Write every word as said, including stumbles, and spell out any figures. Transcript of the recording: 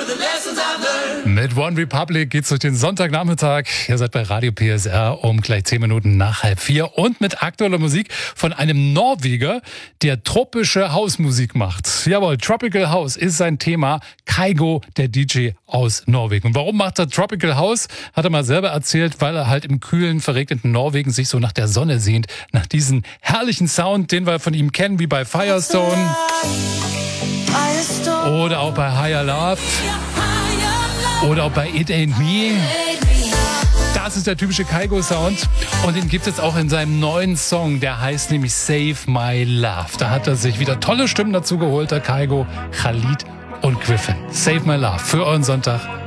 Mit One Republic geht's durch den Sonntagnachmittag. Ihr seid bei Radio P S R um gleich zehn Minuten nach halb vier und mit aktueller Musik von einem Norweger, der tropische Hausmusik macht. Jawohl, Tropical House ist sein Thema. Kygo, der D J aus Norwegen. Und warum macht er Tropical House? Hat er mal selber erzählt, weil er halt im kühlen, verregneten Norwegen sich so nach der Sonne sehnt. Nach diesem herrlichen Sound, den wir von ihm kennen, wie bei Firestone. Oder auch bei Higher Love. Oder auch bei It Ain't Me. Das ist der typische Kygo-Sound. Und den gibt es auch in seinem neuen Song. Der heißt nämlich Save My Love. Da hat er sich wieder tolle Stimmen dazu geholt, der Kygo, Khalid und Griffin. Save My Love für euren Sonntag.